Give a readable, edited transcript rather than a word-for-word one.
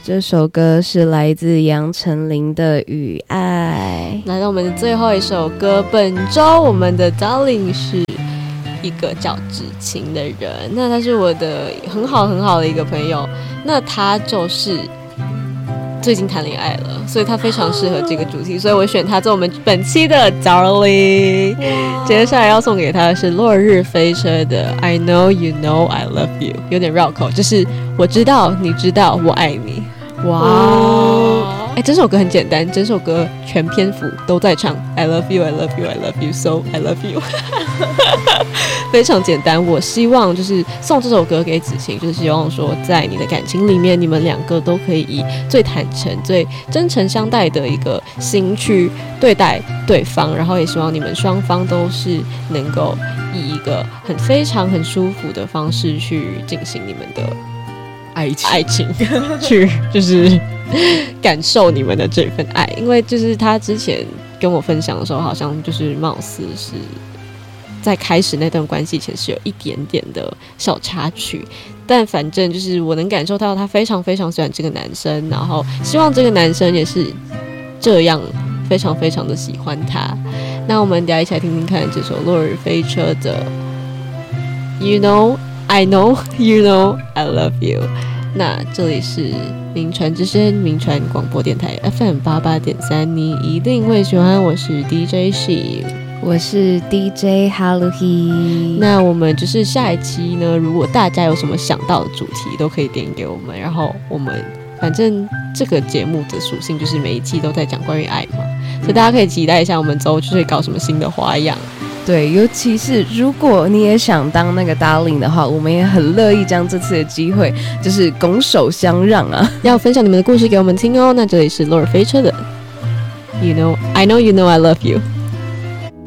这首歌是来自杨丞琳的《雨爱》。 来到我们的最后一首歌，本周我们的 Darling 是一个叫芷晴的人，那他是我的很好的一个朋友，那他就是最近谈恋爱了，所以他非常适合这个主题，所以我选他做我们本期的 Darling。 接下来要送给他的是落日飞车的 I know you know I love you， 有点绕口，就是我知道你知道我爱你。哇，这首歌很简单，整首歌全篇幅都在唱 I love you I love you I love you so I love you 非常简单。我希望就是送这首歌给芷晴，就是希望说在你的感情里面，你们两个都可以以最坦诚最真诚相待的一个心去对待对方，然后也希望你们双方都是能够以一个非常很舒服的方式去进行你们的爱情去就是感受你们的这份爱。因为就是他之前跟我分享的时候，好像就是貌似是在开始那段关系前是有一点点的小插曲，但反正就是我能感受到他非常非常喜欢这个男生，然后希望这个男生也是这样非常非常的喜欢他。那我们等一下一起来听听看这首落日飞车的 You know I know you know I love you。 那这里是名传之声名传广播电台 FM88.3， 你一定会喜欢，我是 DJ She， 我是 DJ Haruhi。 那我们就是下一期呢，如果大家有什么想到的主题都可以点给我们，然后我们反正这个节目的属性就是每一期都在讲关于爱嘛，所以大家可以期待一下我们之后就会搞什么新的花样。 对，尤其是如果你也想当那个 Darling 的话，我们也很乐意将这次的机会就是拱手相让啊， 要分享你们的故事给我们听哦。那这里是落日飞车的 You know I know you know I love you。